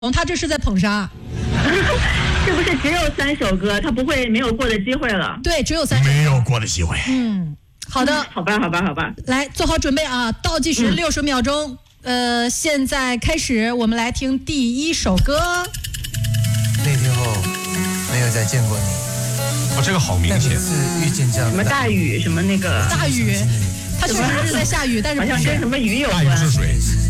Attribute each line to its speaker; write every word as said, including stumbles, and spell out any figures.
Speaker 1: 他这是在捧杀。
Speaker 2: 是不是只有三首歌，他不会没有过的机会了？
Speaker 1: 对，只有三首
Speaker 3: 没有过的机会。
Speaker 1: 嗯，好的，
Speaker 2: 好吧，好吧，好吧，
Speaker 1: 来做好准备啊！倒计时六十秒钟，嗯、呃，现在开始，我们来听第一首歌。
Speaker 4: 那天后没有再见过你，
Speaker 3: 哦，这个好明显。
Speaker 4: 是遇见这样
Speaker 2: 什么大雨，什么那个
Speaker 1: 大雨，它确实是在下雨，但是
Speaker 2: 好像跟什么雨有关。
Speaker 3: 大禹治水。